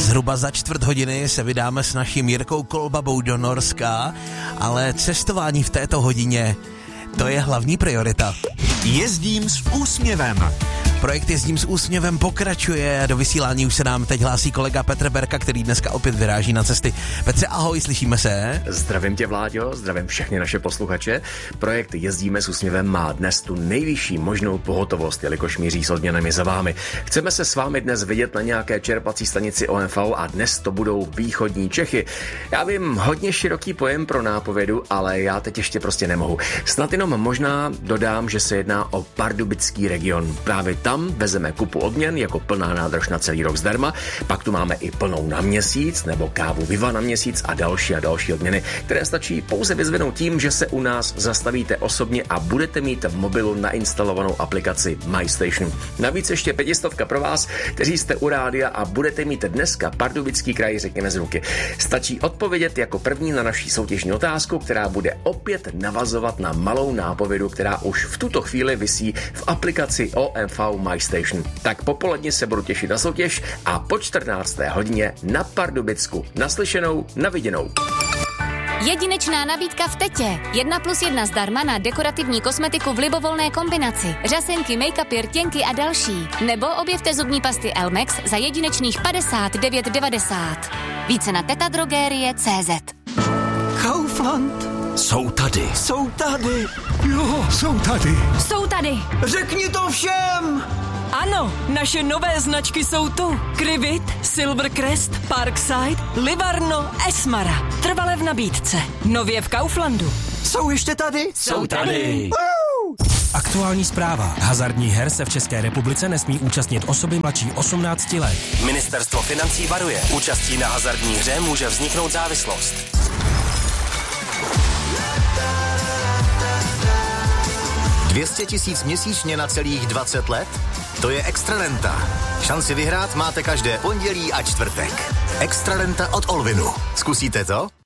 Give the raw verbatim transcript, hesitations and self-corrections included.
Zhruba za čtvrt hodiny se vydáme s naším Jirkou Kolbabou do Norska, ale cestování v této hodině, to je hlavní priorita. Jezdím s úsměvem. Projekt Jezdím s úsměvem pokračuje. Do vysílání už se nám teď hlásí kolega Petr Berka, který dneska opět vyráží na cesty. Petře, ahoj, slyšíme se? Zdravím tě, Vláďo, zdravím všechny naše posluchače. Projekt Jezdíme s úsměvem má dnes tu nejvyšší možnou pohotovost, jelikož míří s odměnami za vámi. Chceme se s vámi dnes vidět na nějaké čerpací stanici O M V a dnes to budou východní Čechy. Já vím, hodně široký pojem pro nápovědu, ale já teď ještě prostě nemohu. Snad jenom možná dodám, že se jedná o pardubický region. Právě tam Tam vezeme kupu odměn jako plná nádrž na celý rok zdarma, pak tu máme i plnou na měsíc nebo kávu Viva na měsíc a další a další odměny, které stačí pouze vyzvednout tím, že se u nás zastavíte osobně a budete mít v mobilu nainstalovanou aplikaci MyStation. Navíc ještě pětistovka pro vás, kteří jste u rádia a budete mít dneska Pardubický kraj, řekněme, z ruky. Stačí odpovědět jako první na naší soutěžní otázku, která bude opět navazovat na malou nápovědu, která už v tuto chvíli visí v aplikaci O M V MyStation. Tak popoledně se budu těšit na soutěž a po čtrnácté hodině na Pardubicku. Naslyšenou, naviděnou. Jedinečná nabídka v Tetě. Jedna plus jedna zdarma na dekorativní kosmetiku v libovolné kombinaci. Řasenky, make-upy, rtěnky a další. Nebo objevte zubní pasty Elmex za jedinečných padesát devět devadesát. Více na tetadrogerie tečka cé zet. Kaufland. Jsou tady. Jsou tady. Jo, jsou tady. Jsou tady. Řekni to všem. Ano, naše nové značky jsou tu. Krivit, Silvercrest, Parkside, Livarno, Esmara. Trvale v nabídce. Nově v Kauflandu. Jsou ještě tady? Jsou tady. Aktuální zpráva. Hazardních her se v České republice nesmí účastnit osoby mladší osmnácti let. Ministerstvo financí varuje. Účastí na hazardní hře může vzniknout závislost. dvě stě tisíc měsíčně na celých dvacet let? To je Extrarenta. Šanci vyhrát máte každé pondělí a čtvrtek. Extrarenta od Olvinu. Zkusíte to?